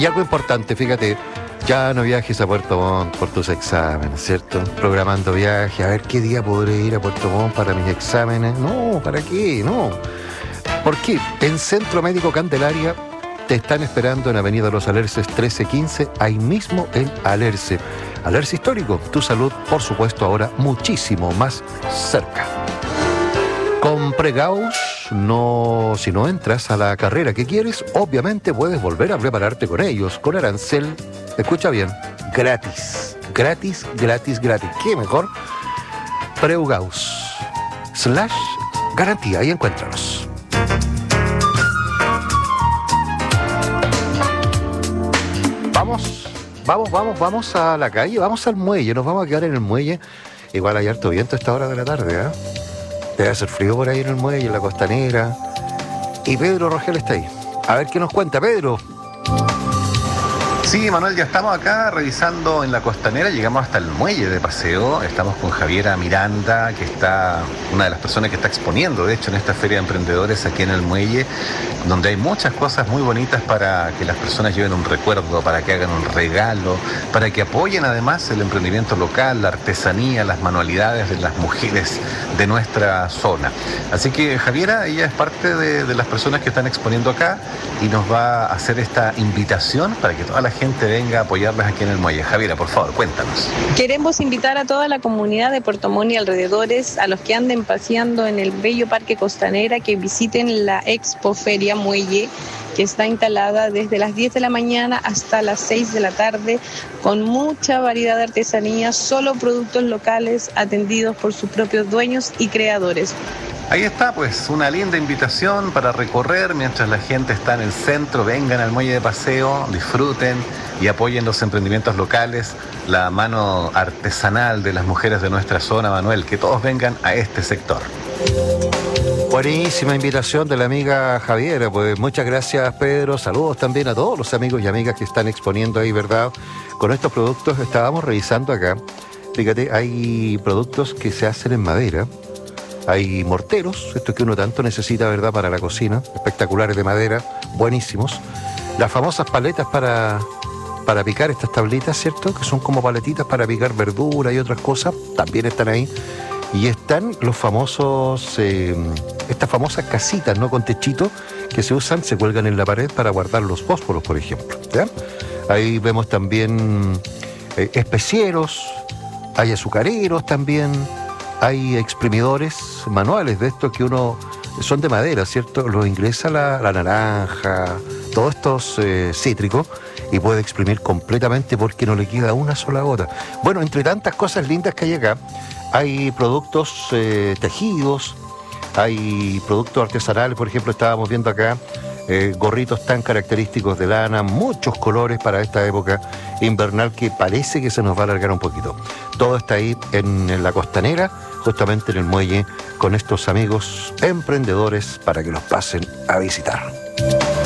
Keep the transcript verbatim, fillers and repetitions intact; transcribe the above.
Y algo importante, fíjate, ya no viajes a Puerto Montt por tus exámenes, ¿cierto? Programando viaje, a ver qué día podré ir a Puerto Montt para mis exámenes. No, ¿para qué? No. ¿Por qué? En Centro Médico Candelaria te están esperando en Avenida Los Alerces trece quince, ahí mismo en Alerce. Alerce Histórico, tu salud, por supuesto, ahora muchísimo más cerca. Con Pregaus, no, si no entras a la carrera que quieres, obviamente puedes volver a prepararte con ellos, con arancel, escucha bien, gratis, gratis, gratis, gratis. ¿Qué mejor? Pregaus, slash, garantía, ahí encuéntranos. Vamos, vamos, vamos, vamos a la calle, vamos al muelle, nos vamos a quedar en el muelle. Igual hay harto viento a esta hora de la tarde, ¿eh? Debe hacer frío por ahí en el muelle, en la costanera. Y Pedro Rogel está ahí. A ver qué nos cuenta, Pedro. Sí, Manuel, ya estamos acá revisando en la costanera, llegamos hasta el muelle de paseo, estamos con Javiera Miranda, que está, una de las personas que está exponiendo, de hecho, en esta feria de emprendedores aquí en el muelle, donde hay muchas cosas muy bonitas para que las personas lleven un recuerdo, para que hagan un regalo, para que apoyen además el emprendimiento local, la artesanía, las manualidades de las mujeres de nuestra zona. Así que Javiera, ella es parte de, de las personas que están exponiendo acá y nos va a hacer esta invitación para que toda la gente gente venga a apoyarlas aquí en el muelle. Javiera, por favor, cuéntanos. Queremos invitar a toda la comunidad de Puerto Montt y alrededores, a los que anden paseando en el bello Parque Costanera, que visiten la Expo Feria Muelle, que está instalada desde las diez de la mañana hasta las seis de la tarde, con mucha variedad de artesanías, solo productos locales atendidos por sus propios dueños y creadores. Ahí está, pues, una linda invitación para recorrer mientras la gente está en el centro. Vengan al muelle de paseo, disfruten y apoyen los emprendimientos locales, la mano artesanal de las mujeres de nuestra zona, Manuel, que todos vengan a este sector. Buenísima invitación de la amiga Javiera, pues muchas gracias, Pedro. Saludos también a todos los amigos y amigas que están exponiendo ahí, ¿verdad? Con estos productos estábamos revisando acá. Fíjate, hay productos que se hacen en madera. Hay morteros, esto que uno tanto necesita, ¿verdad?, para la cocina, espectaculares de madera, buenísimos. Las famosas paletas para, para picar estas tablitas, ¿cierto?, que son como paletitas para picar verdura y otras cosas, también están ahí. Y están los famosos, eh, estas famosas casitas, ¿no?, con techito, que se usan, se cuelgan en la pared para guardar los fósforos, por ejemplo, ¿ya? Ahí vemos también eh, especieros, hay azucareros también. Hay exprimidores manuales de estos que uno, son de madera, ¿cierto? Los ingresa la, la naranja, todos estos eh, cítricos, y puede exprimir completamente porque no le queda una sola gota. Bueno, entre tantas cosas lindas que hay acá, hay productos eh, tejidos, hay productos artesanales, por ejemplo, estábamos viendo acá eh, gorritos tan característicos de lana, muchos colores para esta época invernal que parece que se nos va a alargar un poquito. Todo está ahí en, en la costanera, justamente en el muelle, con estos amigos emprendedores para que los pasen a visitar.